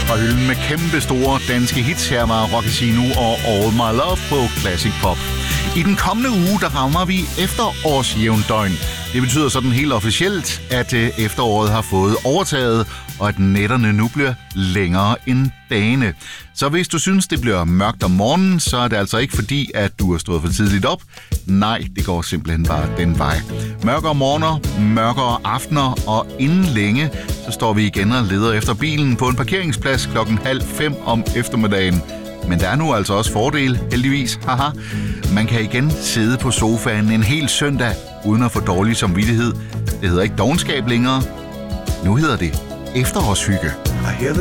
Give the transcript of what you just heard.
fra hylden med kæmpe store danske hits. Her var Rock Casino og All My Love på Classic Pop. I den kommende uge, der rammer vi efterårsjævndøgn. Det betyder sådan helt officielt, at efteråret har fået overtaget, og at nætterne nu bliver længere end dagene. Så hvis du synes, det bliver mørkt om morgenen, så er det altså ikke fordi, at du har stået for tidligt op. Nej, det går simpelthen bare den vej. Mørkere morgener, mørkere aftener, og inden længe, så står vi igen og leder efter bilen på en parkeringsplads 4:30 om eftermiddagen. Men der er nu altså også fordel, heldigvis. Haha. Man kan igen sidde på sofaen en hel søndag, uden at få dårlig samvittighed. Det hedder ikke dovenskab længere. Nu hedder det efterårshygge.